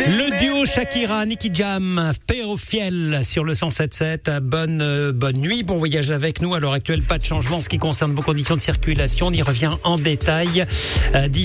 Le duo Shakira, Nicky Jam, Pérofiel sur le 107.7. Bonne nuit, bon voyage avec nous. À l'heure actuelle, pas de changement en ce qui concerne vos conditions de circulation. On y revient en détail.